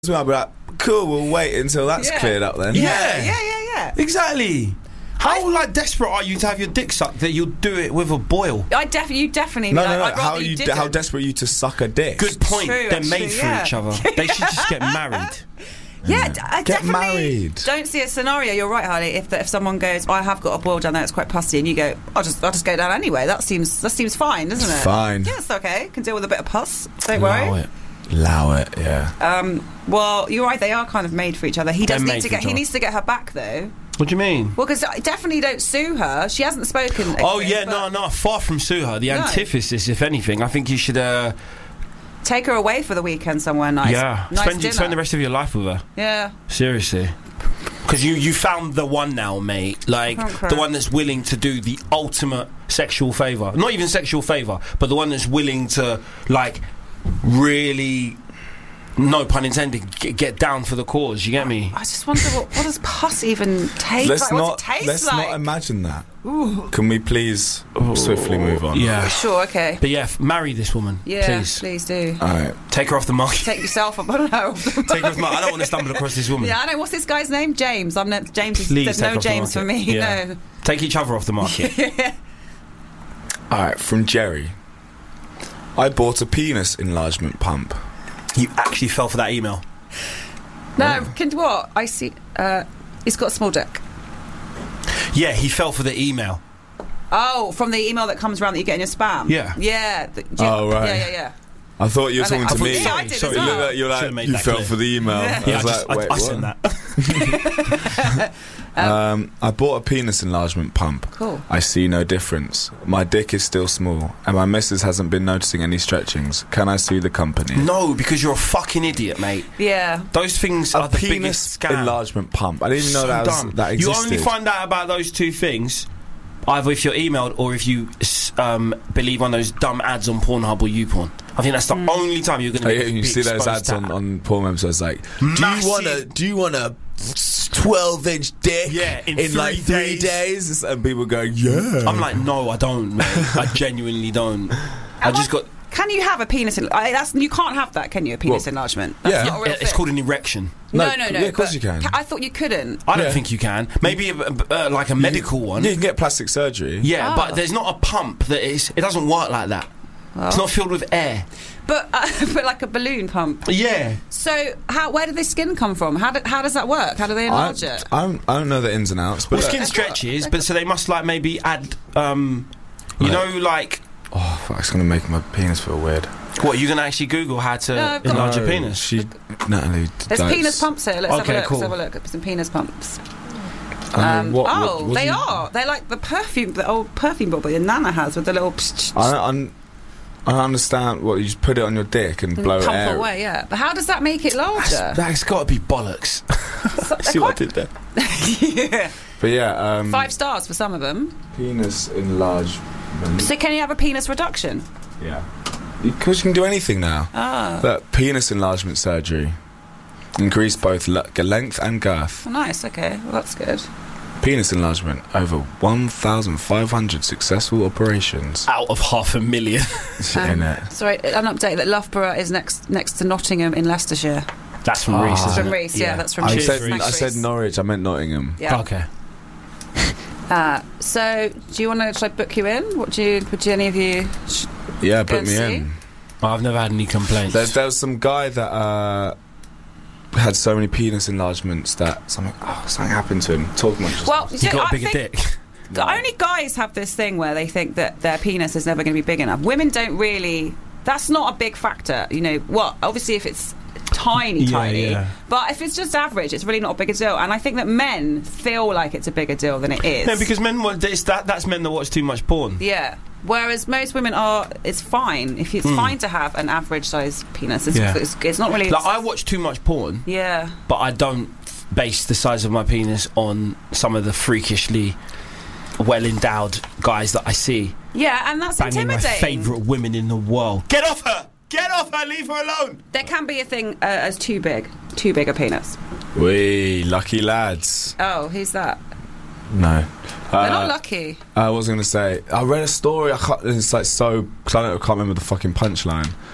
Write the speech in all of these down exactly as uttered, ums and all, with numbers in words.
I'll be like, cool, we'll wait until that's Yeah. cleared up then. Yeah. Yeah, yeah, yeah. Exactly. How like desperate are you to have your dick sucked that you'll do it with a boil? I def- you definitely. No, like, no, no. I'd rather How you you? didn't. How desperate are you to suck a dick? Good point. True, They're actually, made for yeah. each other. They should just get married. Yeah, d- I Get definitely married. don't see a scenario. You're right, Harley. If if someone goes, I have got a boil down there, it's quite pussy, and you go, I'll just I'll just go down anyway. That seems that seems fine, doesn't it? Fine. Yeah, it's okay. Can deal with a bit of pus. Don't Allow worry. it. Allow it, yeah. Um, well, you're right. They are kind of made for each other. He They're does need made to for get. each He other. needs to get her back though. What do you mean? Well, because definitely don't sue her. She hasn't spoken. Oh again, yeah, no, but no. Far from sue her. The No. antithesis, if anything. I think you should. Uh, Take her away for the weekend somewhere nice. yeah, nice spend dinner. spend the rest of your life with her. Yeah. Seriously. Because you, you found the one now, mate. Like, Okay. the one that's willing to do the ultimate sexual favour. Not even sexual favour, but the one that's willing to, like, really, no pun intended, get, get down for the cause. You get me? I just wonder what, what does pus even taste Let's like? not. What's it taste Let's like? not imagine that. Can we please swiftly move on? Yeah. Sure, okay. But yeah, f- marry this woman, Yeah, please. please do. All right. Take her off the market. Take yourself up. I don't know. Take her off the market. I don't want to stumble across this woman. Yeah, I know. What's this guy's name? James. I'm not, James. Is, Please there's take no off the James for market. me. Yeah. No. Take each other off the market. All right. From Jerry. I bought a penis enlargement pump. You actually fell for that email. No. Can what? I see. Uh, he's got a small dick. Yeah, he fell for the email. Oh, from the email that comes around that you get in your spam. Yeah. Yeah. The, Oh, right. Yeah, yeah, yeah. I thought you were I know- talking to I me. thought- yeah, I did Sorry, as You well. look like you're Should've like made you that fell clear. for the email. Yeah. I Yeah, I, was just, like, I, wait, I what? sent that. Um, I bought a penis enlargement pump. Cool. I see no difference. My dick is still small, and my missus hasn't been noticing any stretchings. Can I sue the company? No, because you're a fucking idiot, mate. Yeah. Those things A are the penis biggest scam. enlargement pump. I didn't even know So that was, dumb. that You existed. only find out about those two things either if you're emailed or if you s- um, believe one of those dumb ads on Pornhub or YouPorn. I think that's the only time you're going Oh, to yeah, be you see those exposed ads to on, that. on porn websites like, do you Massive- want a do you want a twelve inch dick Yeah, in like three three days. days? And people go, yeah. I'm like, no, I don't, mate. I genuinely don't. I just got... Can you have a penis? En- I, that's you can't have that, can you? A penis What? enlargement. That's Yeah. not a real It's thing. called an erection. No, No, no, no. yeah, of course but you can. ca- I thought you couldn't. I don't Yeah. think you can. Maybe a, a, uh, like a medical one. You can get plastic surgery. Yeah, Oh. but there's not a pump that is... It doesn't work like that. It's not filled with air. But uh, but like a balloon pump. Yeah. So how? Where did the skin come from? How do, how does that work? How do they I, enlarge it? I, don't, I don't know the ins and outs, but Well, uh, skin stretches, but so they must like maybe add, um, you Right. know, like oh, fuck, it's gonna make my penis feel weird. what? You're gonna actually Google how to No, I've got- enlarge No, your penis? She, Natalie. There's don't- penis pumps here. Let's Okay, have a look. cool. Let's have a look at some penis pumps. Um, Um, what- oh, what- what they do you- are. They're like the perfume, the old perfume bottle that Nana has with the little. Psh, psh, I don't, un- I don't understand what you just put it on your dick and blow pump air. it away. Yeah, but how does that make it larger? That's got to be bollocks. See what I did there? Yeah. But yeah, um, Five stars for some of them. penis enlargement. So can you have a penis reduction? Yeah, because you can do anything now. Ah, Look, penis enlargement surgery. Increase both le- length and girth. oh, nice. Okay, well that's good. Penis enlargement. Over one thousand five hundred successful operations. Out of half a million. in it. Sorry, an update that Loughborough is next next to Nottingham in Leicestershire. That's from Ah. Reese. From isn't it? Reese, yeah, that's from I Reese. said, Thanks, I said Reese. Norwich, I meant Nottingham. Yeah. Okay. Uh, so, do you want to? Should I book you in? What do you? Would you, any of you? Sh- Yeah, Go put and me see. in. I've never had any complaints. There, there was some guy that uh, had so many penis enlargements that something, oh, something happened to him. Talk much. well, he so got I a bigger think dick. the only guys have this thing where they think that their penis is never going to be big enough. Women don't really. That's not a big factor, you know. What? Obviously, if it's tiny, Yeah, tiny. yeah. But if it's just average, it's really not a big a deal. And I think that men feel like it's a bigger deal than it is. No, because men, wa- it's that, that's men that watch too much porn. Yeah. Whereas most women are, it's fine. If it's fine to have an average size penis, it's, Yeah. it's, it's not really. Like, I watch too much porn, yeah. but I don't base the size of my penis on some of the freakishly well-endowed guys that I see Yeah, and that's banging my intimidating. favourite women in the world. Get off her! Get off her! Leave her alone! There can be a thing uh, as too big, too big a penis. We lucky lads. Oh, who's that? No. They're Uh, not lucky. I was going to say, I read a story, I can't, it's like so, because I, don't- I can't remember the fucking punchline.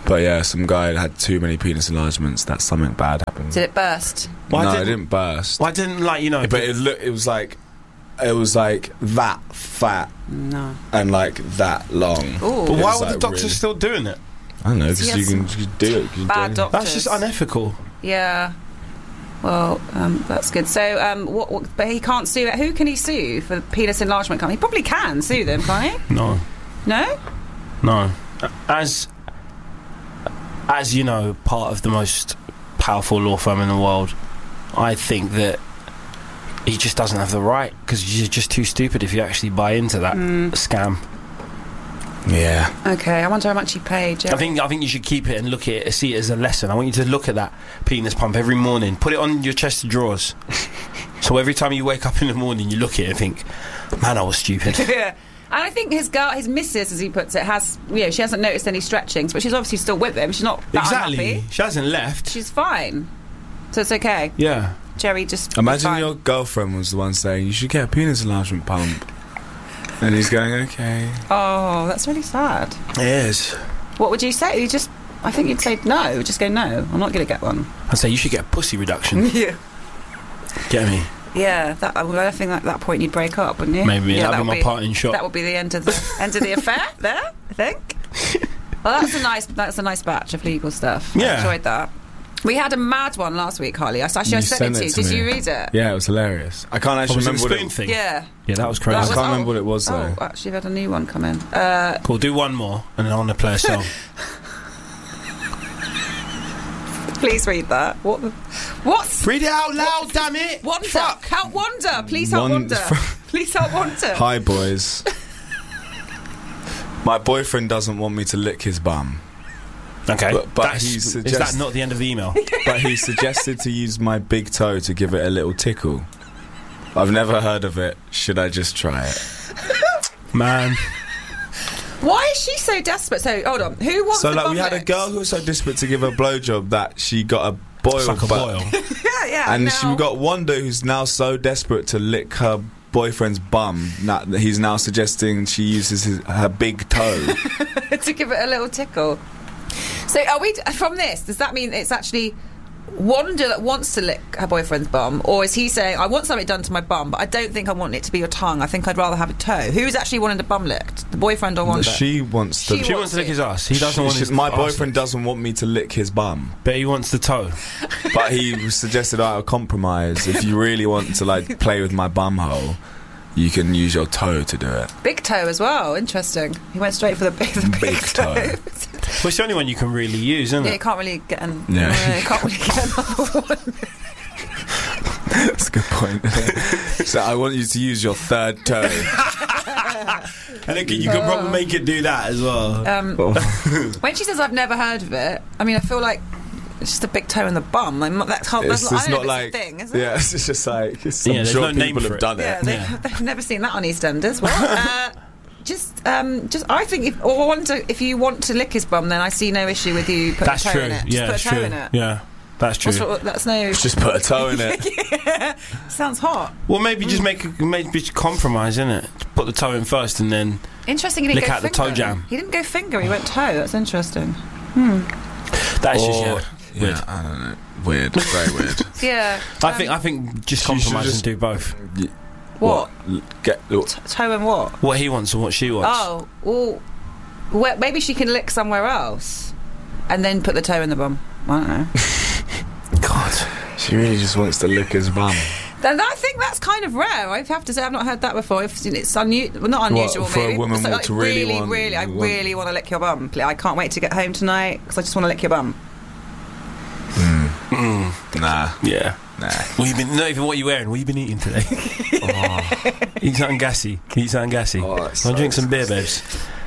But yeah, some guy had too many penis enlargements that something bad happened. Did it burst? Why no, didn't, it didn't burst. Why didn't, like, you know... But it look, it was like, it was like that fat No. and like that long. Ooh. But It why was, were the like, doctors really- still doing it? I don't know, He because had you can, some you can do it. You can bad do doctors. That's just unethical. Yeah. Well, um, that's good. So, um, what, what? But he can't sue. Who can he sue for penis enlargement company? He probably can sue them, can't he? No. No. No. As, as you know, part of the most powerful law firm in the world, I think that he just doesn't have the right, because you're just too stupid if you actually buy into that Mm. scam. Yeah. Okay. I wonder how much he paid. Yeah. I think I think you should keep it and look at it, see it as a lesson. I want you to look at that penis pump every morning. Put it on your chest of drawers. So every time you wake up in the morning, you look at it and think, "Man, I was stupid." Yeah. And I think his girl, his missus, as he puts it, has, you know, she hasn't noticed any stretchings, but she's obviously still with him. She's not that Exactly. unhappy. She hasn't left. She's fine. So it's okay. Yeah. Jerry just... Imagine fine. your girlfriend was the one saying, you should get a penis enlargement pump. And he's going, okay. Oh, that's really sad. Yes. What would you say? You just... I think you'd say no. Just go, no, I'm not going to get one. I'd say you should get a pussy reduction. Yeah. Get me? Yeah, that, well, I think at that point you'd break up, wouldn't you? Maybe yeah, that'd be would my parting shot. That would be the end of the end of the affair. There, I think. Well, that's a nice that's a nice batch of legal stuff. I Yeah. enjoyed that. We had a mad one last week, Harley. I actually I You sent it to you. to Did me. you read it? Yeah, it was hilarious. I can't Oh, actually was it the remember what spoon it thing? Yeah. Yeah, that was crazy. That I was- can't oh, remember what it was, though. Oh, actually, we've had a new one come in. Uh, Cool, do one more, and then I want to play a song. please read that. What? The, what's Read it out loud, damn it! Wanda? Fuck! Help Wanda! Please help One- Wanda! Please help Wanda! Hi, boys. My boyfriend doesn't want me to lick his bum, Okay, But- but That's- he is suggests- that not the end of the email? but he suggested to use my big toe to give it a little tickle. I've never heard of it. Should I just try it? Man. Why is she so desperate? So hold on. Who wants So, the like, bum we had a licked? girl who was so desperate to give her a blowjob that she got a boil, Suck a but- boil. Yeah, yeah. and now- she got Wanda, who's now so desperate to lick her boyfriend's bum that he's now suggesting she uses his, her big toe. to give it a little tickle. So are we from this? Does that mean it's actually Wanda that wants to lick her boyfriend's bum, or is he saying, I want something done to my bum, but I don't think I want it to be your tongue. I think I'd rather have a toe. Who's actually wanting the bum licked? The boyfriend or Wanda? She wants to. She She wants wants to lick it. his ass. He doesn't want She- his my ass boyfriend licked. doesn't want me to lick his bum, But he wants the toe. but he suggested out a compromise. If you really want to like play with my bum hole, you can use your toe to do it. Big toe as well. Interesting. He went straight for the big, the big, Big toe. Well, it's the only one you can really use, isn't Yeah, you it? can't really get an. Yeah. No, you can't really get another one. That's a good point. So I want you to use your third toe. And then you can probably make it do that as well. Um, when she says I've never heard of it, I mean I feel like it's just a big toe in the bum. Like, that's how. It's That's, just I don't not know if like. it's a thing, is it? Yeah, it's just like. It's, Yeah, I'm there's sure no name people for have it. done Yeah, it. they've, Yeah. they've never seen that on EastEnders. Well, uh, just, um, just I think if or Wanda, if you want to lick his bum, then I see no issue with you putting That's a toe true. in it. Just Yeah, put a it's toe true. in it. Yeah, that's true. What's wrong- that's no. Just put a toe in it. Sounds hot. Well, maybe just make a maybe just compromise, innit? Put the toe in first, and then Interesting. He didn't Lick go out the finger. toe jam. He didn't go finger. He went toe. That's interesting. that's Or- just yeah. yeah, Weird. I don't know. Weird. Very weird. Yeah. I um, think I think just She should compromise just- and do both. Y- What? L- Get. look, T- toe and what? What he wants and what she wants. Oh, well, well, maybe she can lick somewhere else, and then put the toe in the bum. I don't know. God. She really just wants to lick his bum. Then I think that's kind of rare. I have to say I've not heard that before. If it's unusual, well, not unusual, What, for a maybe. woman So, want like, to really really, want- really, I want- really want to lick your bum. I can't wait to get home tonight because I just want to lick your bum. Nah, Yeah. nah. What you been? Not even what you wearing. What you been eating today? Oh, Eat something gassy. Eat something gassy. Oh, that's I'll so drink some beer, babes.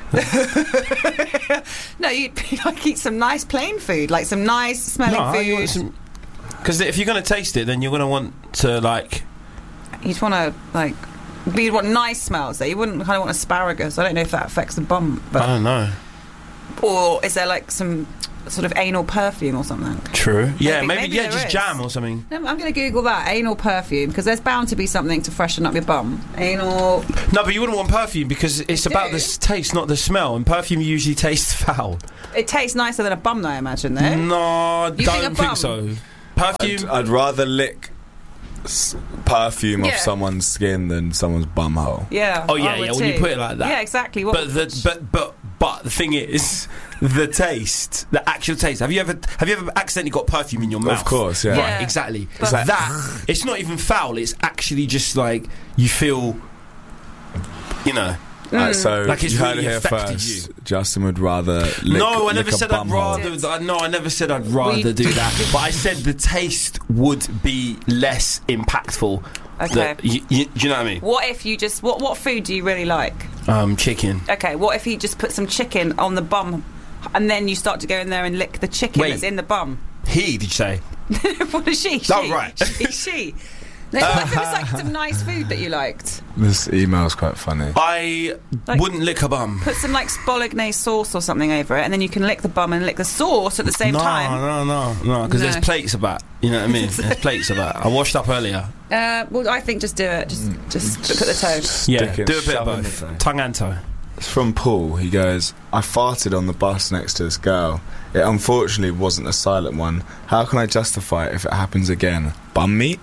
No, you like eat some nice plain food, like some nice smelling food. Because if you're going to taste it, then you're going to want to like. You'd want to like. But you'd want nice smells. Though you wouldn't kind of want asparagus. I don't know if that affects the bum, I but don't know. or is there like some sort of anal perfume or something. True. Yeah, Maybe- maybe, maybe yeah, there just is. jam or something. No, I'm going to Google that, anal perfume, because there's bound to be something to freshen up your bum. Anal... No, but you wouldn't want perfume because it's You about do. the s- taste, not the smell. And perfume usually tastes foul. It tastes nicer than a bum, though, I imagine, though. No, I think a don't think bum? so. I'd, Perfume. I'd rather lick s- perfume Yeah. off someone's skin than someone's bumhole. Yeah. Oh, yeah, I would yeah, when you too. put it like that. Yeah, exactly. What But the but but but the thing is, the taste, the actual taste. Have you ever have you ever accidentally got perfume in your mouth? Of course, yeah. Right, Yeah. exactly. But- like- that it's not even foul. It's actually just like you feel, you know. Uh, so Like it's you heard really it here affected first. you. Justin would rather lick, No, I lick never a said I'd bumhole. rather. I- No, I never said I'd rather We- do that. But I said the taste would be less impactful. Okay. That- you, you, do you know what I mean? What if you just... What, what food do you really like? Um, chicken. Okay, what if you just put some chicken on the bum and then you start to go in there and lick the chicken Wait. that's in the bum? He, did you say? What is she? She. Oh, right. She. she. No, what if it was like some nice food that you liked? This email's quite funny. I Like- wouldn't lick a bum. Put some like bolognese sauce or something over it, and then you can lick the bum and lick the sauce at the same no, time. No, no, no, because No. there's plates about. You know what I mean? There's plates about. I washed up earlier. Uh, well, I think just do it. Just, just put the toe. Yeah, Stick it, do a bit of shove it in both. the face. Tongue and toe. It's from Paul. He goes, I farted on the bus next to this girl. It unfortunately wasn't a silent one. How can I justify it if it happens again? Bum meat?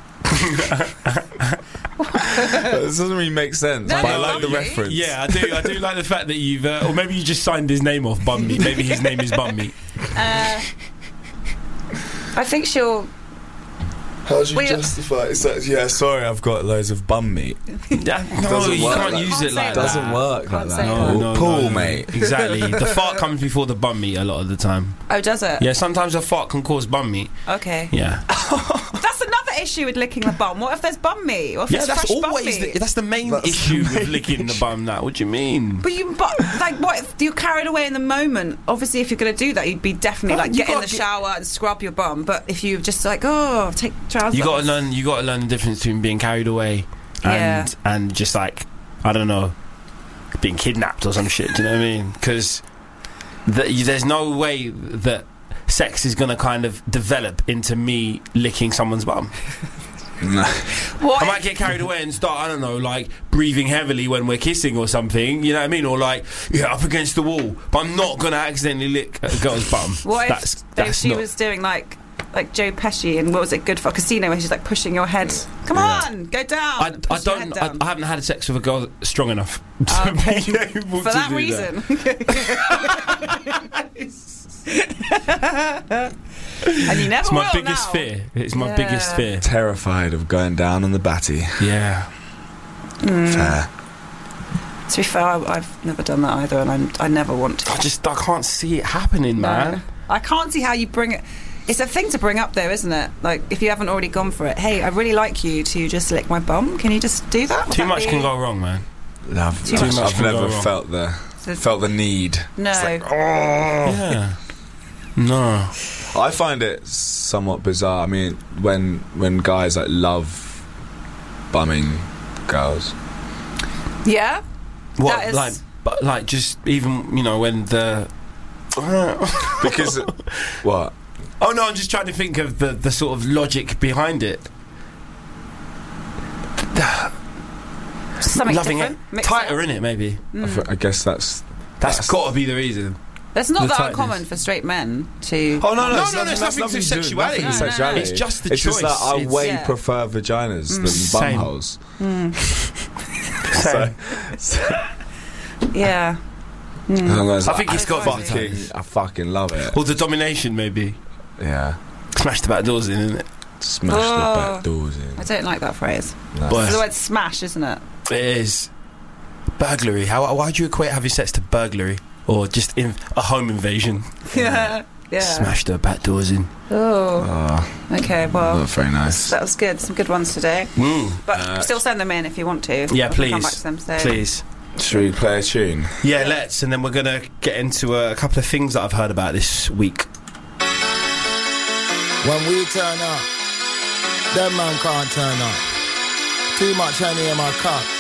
This doesn't really make sense, No, but I no, like the bum meat. reference. Yeah, I do. I do like the fact that you've, uh, or maybe you just signed his name off Bum Meat. Maybe his name is Bum Meat. Uh, I think she'll. How do you Well, you- justify it? It's like, yeah, sorry, I've got loads of bum meat. Yeah, no, Doesn't you work can't like use that. it like Can't that. say Doesn't work Can't like say that. that. No, no, Paul, no, no. mate. Exactly. The fart comes before the bum meat a lot of the time. Oh, does it? Yeah, sometimes a fart can cause bum meat. Okay. Yeah. That's another issue with licking the bum. What if there's bum meat? What if Yeah, it's that's fresh bum always meat? the, that's the main That's- issue with licking the bum. That. What do you mean? But you, but like, what if you're carried away in the moment? Obviously, if you're going to do that, you'd be definitely Well, like you get in gotta the get- shower and scrub your bum. But if you just like, oh, take trousers, You got off. to learn. You got to learn the difference between being carried away and Yeah. and just like I don't know, being kidnapped or some shit. Do you know what I mean? Because the, there's no way that sex is going to kind of develop into me licking someone's bum. No. What I if- might get carried away and start, I don't know, like breathing heavily when we're kissing or something. You know what I mean? Or like, yeah, up against the wall. But I'm not going to accidentally lick a girl's bum. What that's, if that's she not, was doing like like Joe Pesci and what was it, Good for Casino, where she's like pushing your head. Come Yeah. on, go down. I, I Push your head don't. I, down. I haven't had sex with a girl strong enough to Okay. be able For to that do reason. And you never It's my will biggest now. fear. It's my Yeah. biggest fear. Terrified of going down on the batty. Yeah. Mm. Fair. To be fair, I, I've never done that either, and I'm, I never want to. I just I can't see it happening, man. No. I can't see how you bring it. It's a thing to bring up, though, isn't it? Like, if you haven't already gone for it. Hey, I really like you to just lick my bum. Can you just do that? Would Too that much be- can go wrong, man. I've, Too I've, much I've can go never wrong. felt the So- felt the need. No. It's like, oh. Yeah. No. I find it somewhat bizarre. I mean, when when guys like love bumming girls. Yeah. What That is- like but like just even you know when the Because what? Oh no, I'm just trying to think of the the sort of logic behind it. Something Loving different. it Mix tighter up. in it, maybe. I f- I guess that's That's That's- got to be the reason. That's not The that tightness. uncommon for straight men to. Oh no, no, No, it's no, nothing, no, it's that's nothing to do- sexuality. nothing to No, no, no. sexuality. It's just the It's just that choice. I It's- way Yeah. prefer vaginas than Same. bumholes. Same. So, Yeah. sometimes I think I it's got to be fucking, I fucking love it. Or the domination, maybe. Yeah, Smash the back doors in, isn't it? smash Oh. the back doors I in. don't like that phrase. No. But- It's the word smash, isn't it? It is. Burglary. How? Why do you equate having sex to burglary? Or just in a home invasion? Yeah. Yeah. Smash the back doors in. Oh. Oh, Okay. Well, not very nice. that was good. Some good ones today. Mm. But Uh, still send them in if you want to. Yeah, We can Come please. back to them. So. Please. Should we play a tune? Yeah, let's. And then we're going to get into a, a couple of things that I've heard about this week. When we turn up, them man can't turn up. Too much honey in my cup.